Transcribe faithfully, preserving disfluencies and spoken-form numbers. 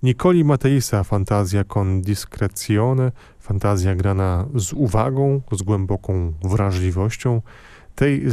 Niccoli Matteisa, fantazja con discrezione, fantazja grana z uwagą, z głęboką wrażliwością. Tej